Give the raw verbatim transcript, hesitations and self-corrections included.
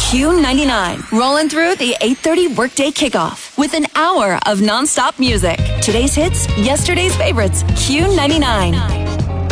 Q ninety-nine, rolling through the eight thirty workday kickoff with an hour of nonstop music. Today's hits, yesterday's favorites. Q ninety-nine.